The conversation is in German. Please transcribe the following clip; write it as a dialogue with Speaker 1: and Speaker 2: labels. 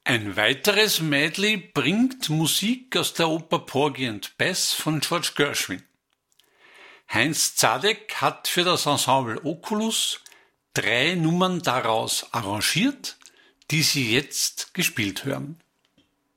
Speaker 1: Ein weiteres Medley bringt Musik aus der Oper Porgy and Bess von George Gershwin. Heinz Zadek hat für das Ensemble Oculus 3 Nummern daraus arrangiert, die Sie jetzt gespielt hören.